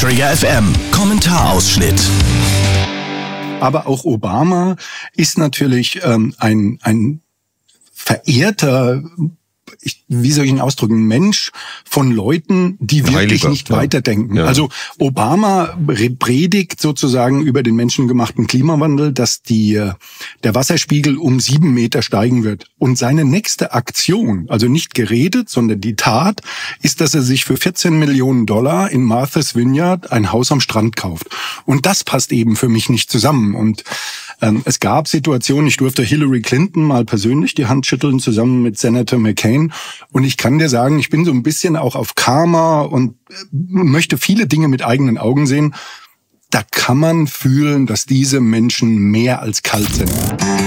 Detektor FM. Kommentarausschnitt. Aber auch Obama ist natürlich ein verehrter, wie soll ich ihn ausdrücken, Mensch von Leuten, die wirklich Heiliger, nicht ja. weiterdenken. Ja. Also Obama predigt sozusagen über den menschengemachten Klimawandel, dass der Wasserspiegel um 7 Meter steigen wird. Und seine nächste Aktion, also nicht geredet, sondern die Tat, ist, dass er sich für $14 Millionen in Martha's Vineyard ein Haus am Strand kauft. Und das passt eben für mich nicht zusammen. Und es gab Situationen, ich durfte Hillary Clinton mal persönlich die Hand schütteln, zusammen mit Senator McCain. Und ich kann dir sagen, ich bin so ein bisschen auch auf Karma und möchte viele Dinge mit eigenen Augen sehen. Da kann man fühlen, dass diese Menschen mehr als kalt sind.